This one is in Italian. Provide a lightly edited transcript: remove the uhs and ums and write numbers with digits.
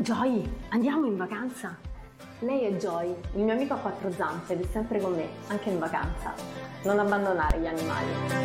Joy, andiamo in vacanza? Lei è Joy, il mio amico a quattro zampe ed è sempre con me, anche in vacanza. Non abbandonare gli animali.